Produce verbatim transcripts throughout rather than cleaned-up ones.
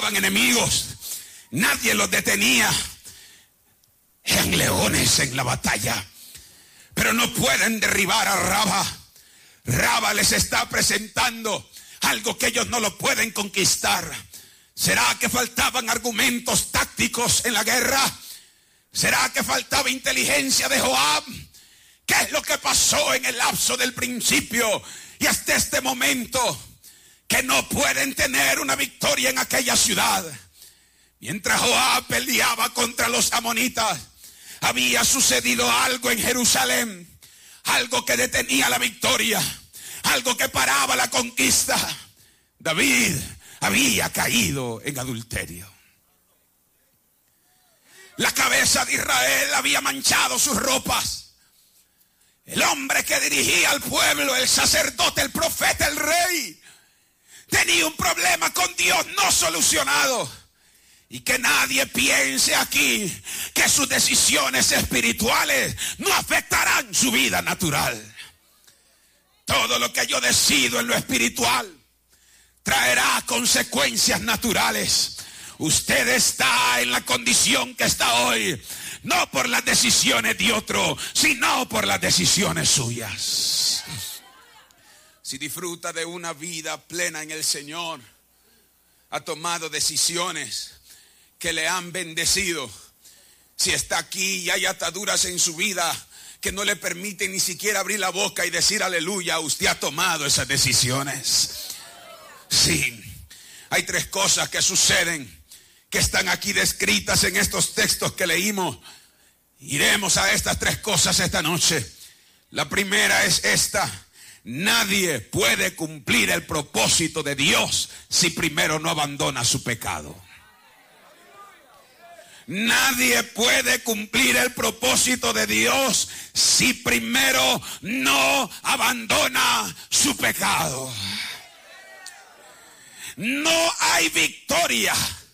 estaban enemigos, nadie los detenía. Eran leones en la batalla, pero no pueden derribar a Raba. Raba les está presentando algo que ellos no lo pueden conquistar. ¿Será que faltaban argumentos tácticos en la guerra? ¿Será que faltaba inteligencia de Joab? ¿Qué es lo que pasó en el lapso del principio y hasta este momento que no pueden tener una victoria en aquella ciudad? Mientras Joab peleaba contra los amonitas, había sucedido algo en Jerusalén, algo que detenía la victoria, algo que paraba la conquista. David había caído en adulterio. La cabeza de Israel había manchado sus ropas. El hombre que dirigía al pueblo, el sacerdote, el profeta, el rey, tenía un problema con Dios no solucionado. Y que nadie piense aquí que sus decisiones espirituales no afectarán su vida natural. Todo lo que yo decido en lo espiritual traerá consecuencias naturales. Usted está en la condición que está hoy, no por las decisiones de otro, sino por las decisiones suyas. Si disfruta de una vida plena en el Señor, ha tomado decisiones que le han bendecido. Si está aquí y hay ataduras en su vida que no le permiten ni siquiera abrir la boca y decir aleluya, usted ha tomado esas decisiones. Sí, hay tres cosas que suceden que están aquí descritas en estos textos que leímos. Iremos a estas tres cosas esta noche. La primera es esta: nadie puede cumplir el propósito de Dios si primero no abandona su pecado. Nadie puede cumplir el propósito de Dios si primero no abandona su pecado. No hay victoria.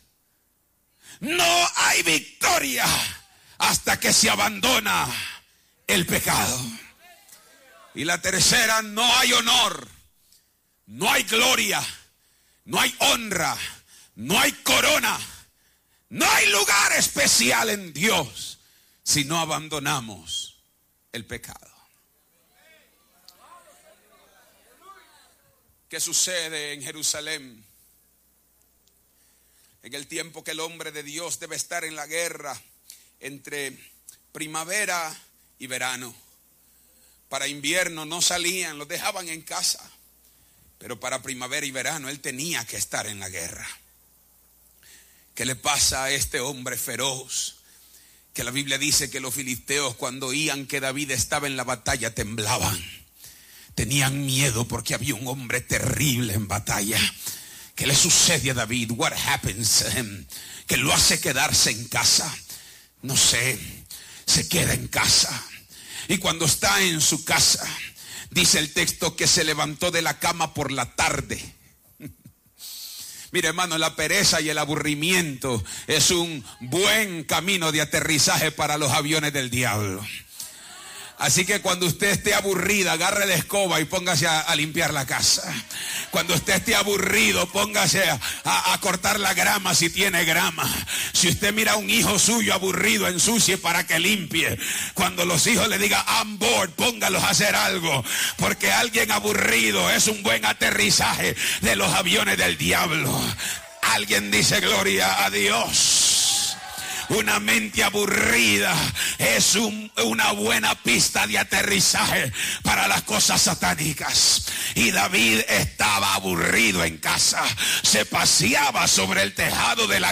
No hay victoria hasta que se abandona el pecado. Y la tercera, no hay honor, no hay gloria, no hay honra, no hay corona, no hay lugar especial en Dios si no abandonamos el pecado. ¿Qué sucede en Jerusalén? En el tiempo que el hombre de Dios debe estar en la guerra entre primavera y verano. Para invierno no salían, los dejaban en casa. Pero para primavera y verano él tenía que estar en la guerra. ¿Qué le pasa a este hombre feroz? Que la Biblia dice que los filisteos, cuando oían que David estaba en la batalla, temblaban. Tenían miedo porque había un hombre terrible en batalla. ¿Qué le sucede a David? What happens to him? Que lo hace quedarse en casa. No sé, se queda en casa. Y cuando está en su casa, dice el texto que se levantó de la cama por la tarde. Mire, hermano, la pereza y el aburrimiento es un buen camino de aterrizaje para los aviones del diablo. Así que cuando usted esté aburrida, agarre la escoba y póngase a, a limpiar la casa. Cuando usted esté aburrido, póngase a, a, a cortar la grama si tiene grama. Si usted mira a un hijo suyo aburrido, ensucie para que limpie. Cuando los hijos le digan I'm bored, póngalos a hacer algo. Porque alguien aburrido es un buen aterrizaje de los aviones del diablo. Alguien dice gloria a Dios. Una mente aburrida es un, una buena pista de aterrizaje para las cosas satánicas. Y David estaba aburrido en casa. Se paseaba sobre el tejado de la